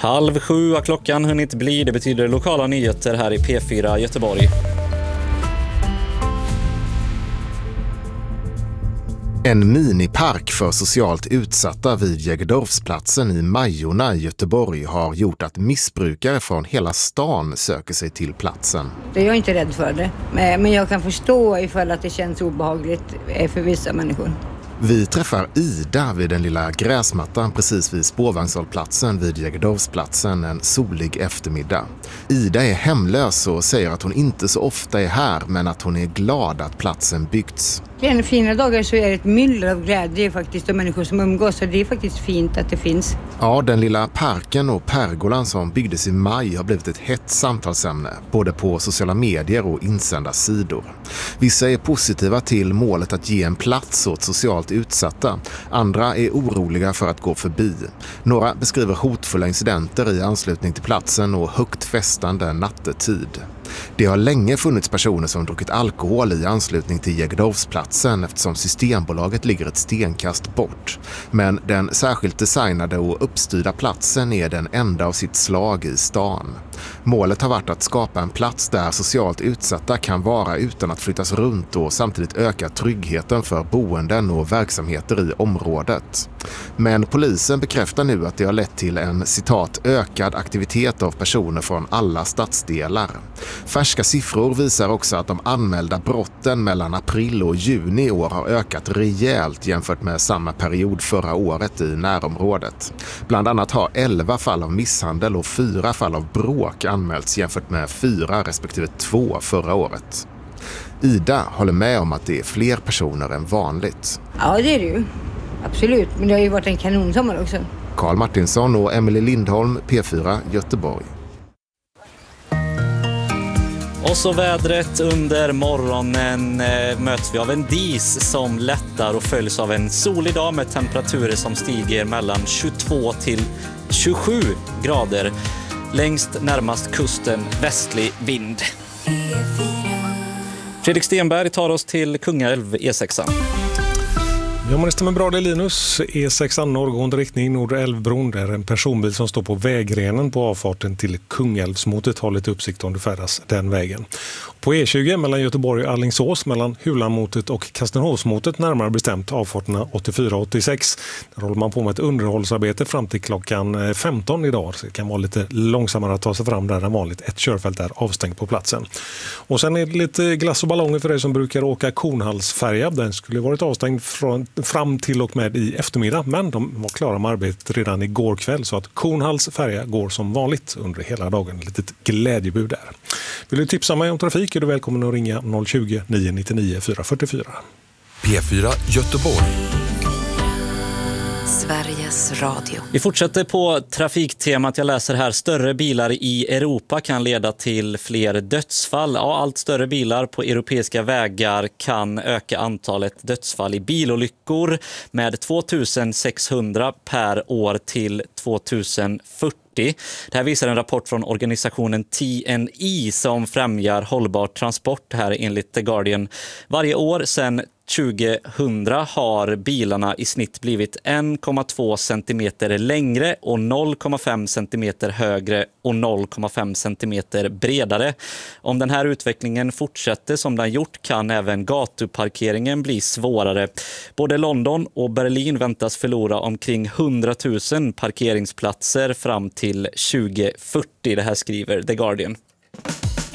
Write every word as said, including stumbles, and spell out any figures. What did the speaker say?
Halv sju har klockan hunnit bli. Det betyder lokala nyheter här i P fyra Göteborg. En minipark för socialt utsatta vid Jägerdorfsplatsen i Majorna i Göteborg har gjort att missbrukare från hela stan söker sig till platsen. Jag är inte rädd för det, men jag kan förstå ifall att det känns obehagligt för vissa människor. Vi träffar Ida vid den lilla gräsmattan precis vid spårvagnshållplatsen vid Jägerdorfsplatsen en solig eftermiddag. Ida är hemlös och säger att hon inte så ofta är här, men att hon är glad att platsen byggts. En fina dagar så är det ett myller av glädje faktiskt och människor som umgås, så det är faktiskt fint att det finns. Ja, den lilla parken och pergolan som byggdes i maj har blivit ett hett samtalsämne, både på sociala medier och insända sidor. Vissa är positiva till målet att ge en plats åt socialt utsatta. Andra är oroliga för att gå förbi. Några beskriver hotfulla incidenter i anslutning till platsen och högt festande nattetid. Det har länge funnits personer som druckit alkohol i anslutning till Jägerdorfsplatsen eftersom Systembolaget ligger ett stenkast bort. Men den särskilt designade och uppstyrda platsen är den enda av sitt slag i stan. Målet har varit att skapa en plats där socialt utsatta kan vara utan att flyttas runt och samtidigt öka tryggheten för boenden och verksamheter i området. Men polisen bekräftar nu att det har lett till en citat ökad aktivitet av personer från alla stadsdelar. Färska siffror visar också att de anmälda brotten mellan april och juni i år har ökat rejält jämfört med samma period förra året i närområdet. Bland annat har elva fall av misshandel och fyra fall av bråk anmälts jämfört med fyra respektive två förra året. Ida håller med om att det är fler personer än vanligt. Ja, det är det ju. Absolut, men det har ju varit en kanonsommar också. Karl Martinsson och Emily Lindholm, P fyra Göteborg. Och så vädret under morgonen eh, möts vi av en dis som lättar och följs av en solig dag med temperaturer som stiger mellan tjugotvå till tjugosju grader. Längst närmast kusten västlig vind. Fredrik Stenberg tar oss till Kungälv E sex. Ja, men det stämmer bra det, Linus. E sex norrgående riktning Nordälvbron, där en personbil som står på vägrenen på avfarten till Kungälvsmotet har lite uppsikt om det färdas den vägen. På E tjugo mellan Göteborg och Alingsås, mellan Hulanmotet och Kastenhovsmotet, närmare bestämt avfarterna åttiofyra och åttiosex. Där håller man på med ett underhållsarbete fram till klockan femton idag. Så det kan vara lite långsammare att ta sig fram där än vanligt. Ett körfält är avstängt på platsen. Och sen är det lite glass och ballonger för dig som brukar åka Kornhallsfärja. Den skulle varit avstängd från, fram till och med i eftermiddag, men de var klara med arbetet redan igår kväll, så att Kornhallsfärja går som vanligt under hela dagen. Ett litet glädjebud där. Vill du tipsa mig om trafik är du välkommen att ringa noll tjugo, nio nio nio, fyra fyra fyra. P fyra Göteborg. Sveriges Radio. Vi fortsätter på trafiktemat. Jag läser här: större bilar i Europa kan leda till fler dödsfall. Ja, allt större bilar på europeiska vägar kan öka antalet dödsfall i bilolyckor med tvåtusensexhundra per år till tvåtusenfyrtio. Det här visar en rapport från organisationen T N I som främjar hållbar transport här enligt The Guardian. Varje år sedan tjugohundra har bilarna i snitt blivit en komma två centimeter längre och noll komma fem centimeter högre och noll komma fem centimeter bredare. Om den här utvecklingen fortsätter som den gjort kan även gatuparkeringen bli svårare. Både London och Berlin väntas förlora omkring hundratusen parkeringsplatser fram till tjugohundrafyrtio. Det här skriver The Guardian.